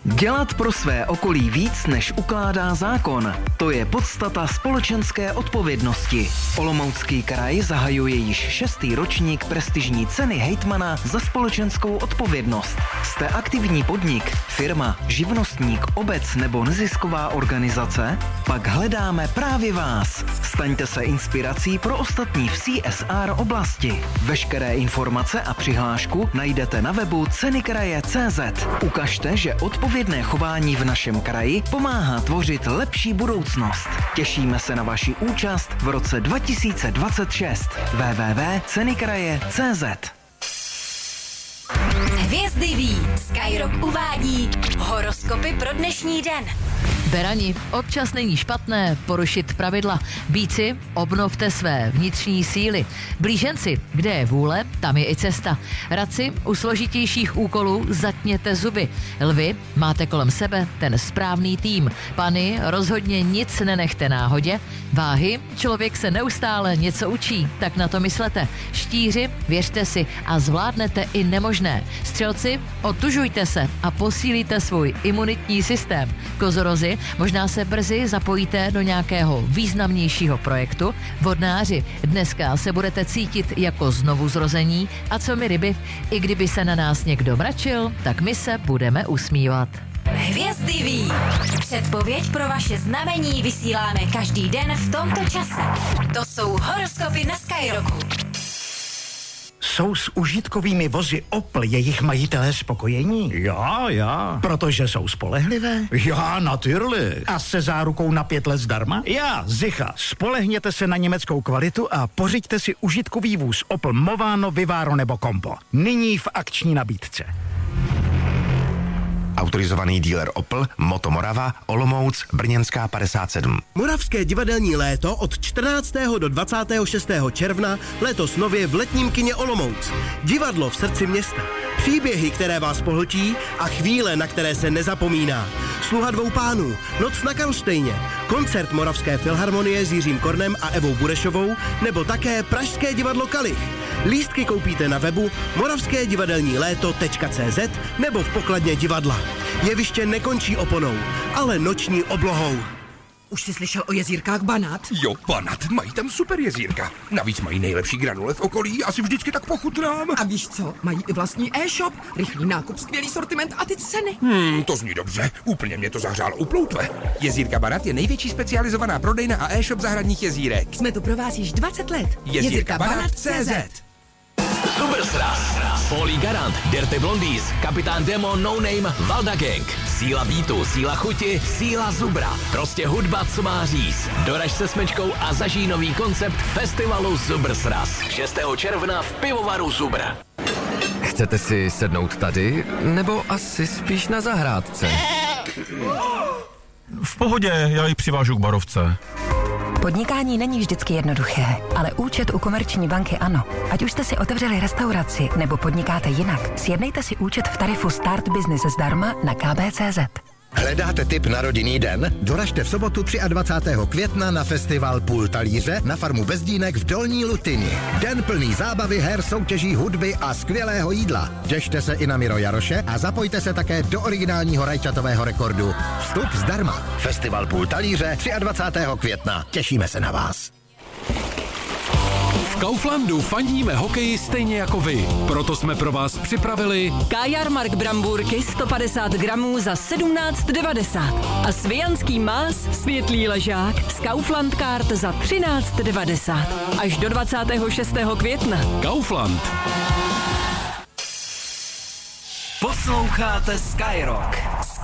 Dělat pro své okolí víc, než ukládá zákon. To je podstata společenské odpovědnosti. Olomoucký kraj zahajuje již 6. ročník prestižní ceny hejtmana za společenskou odpovědnost. Jste aktivní podnik, firma, živnostník, obec nebo nezisková organizace? Pak hledáme právě vás. Staňte se inspirací pro ostatní v CSR oblasti. Veškeré informace a přihlášku najdete na webu ceny-kraje.cz. Ukažte, že odpovědné chování v našem kraji pomáhá tvořit lepší budoucnost. Těšíme se na vaši účast v roce 2026. www.ceny-kraje.cz. Hvězdy ví, Skyrock uvádí horoskopy pro dnešní den. Berani, občas není špatné porušit pravidla. Býci, obnovte své vnitřní síly. Blíženci, kde je vůle, tam je i cesta. Radci, u složitějších úkolů zatněte zuby. Lvi, máte kolem sebe ten správný tým. Pany, rozhodně nic nenechte náhodě. Váhy, člověk se neustále něco učí, tak na to myslete. Štíři, věřte si a zvládnete i nemožné. Střelci, otužujte se a posílíte svůj imunitní systém. Kozorozi, možná se brzy zapojíte do nějakého významnějšího projektu. Vodnáři, dneska se budete cítit jako znovuzrození. A co my ryby, i kdyby se na nás někdo mračil, tak my se budeme usmívat. Hvězdy ví. Předpověď pro vaše znamení vysíláme každý den v tomto čase. To jsou horoskopy na Skyrocku. Jsou s užitkovými vozy Opel jejich majitelé spokojení? Já. Protože jsou spolehlivé? Já, natürlich. A se zárukou na 5 let zdarma? Já, sicher. Spolehněte se na německou kvalitu a pořiďte si užitkový vůz Opel Movano, Vivaro nebo Combo. Nyní v akční nabídce. Autorizovaný dealer Opel, Moto Morava, Olomouc, Brněnská 57. Moravské divadelní léto od 14. do 26. června letos nově v letním kině Olomouc. Divadlo v srdci města. Příběhy, které vás pohltí a chvíle, na které se nezapomíná. Sluha dvou pánů, Noc na Karlštejně, koncert Moravské filharmonie s Jiřím Kornem a Evou Burešovou nebo také Pražské divadlo Kalich. Lístky koupíte na webu moravskédivadelníléto.cz nebo v pokladně divadla. Jeviště nekončí oponou, ale noční oblohou. Už jsi slyšel o jezírkách Banat? Jo, Banat, mají tam super jezírka. Navíc mají nejlepší granule v okolí, asi vždycky tak pochutnám. A víš co, mají i vlastní e-shop, rychlý nákup, skvělý sortiment a ty ceny. To zní dobře, úplně mě to zahřálo u ploutve. Jezírka Banat je největší specializovaná prodejna a e-shop zahradních jezírek. Jsme tu pro vás již 20 let. Jezírka Banat.cz. Superstars, Foley Garant, Dirty Blondies, Kapitán Demo, No Name, Valda Gang. Síla beatu, síla chuti, síla Zubra. Prostě hudba, co má říct. Doraž se smečkou a zažij nový koncept festivalu Superstars. 6. června v pivovaru Zubra. Chcete si sednout tady, nebo asi spíš na zahrádce? V pohodě, já ji přivážu k barovce. Podnikání není vždycky jednoduché, ale účet u Komerční banky ano. Ať už jste si otevřeli restauraci nebo podnikáte jinak, sjednejte si účet v tarifu Start Business zdarma na kb.cz. Hledáte tip na rodinný den? Doražte v sobotu 23. května na festival Půl talíře na farmu Bezdínek v Dolní Lutyni. Den plný zábavy, her, soutěží, hudby a skvělého jídla. Těšte se i na Miro Jaroše a zapojte se také do originálního rajčatového rekordu. Vstup zdarma. Festival Půl talíře 23. května. Těšíme se na vás. V Kauflandu fandíme hokeji stejně jako vy. Proto jsme pro vás připravili Kajarmark brambůrky 150 gramů za 17,90 a svijanský más světlý ležák z Kaufland Card za 13,90. Až do 26. května. Kaufland. Posloucháte Skyrock.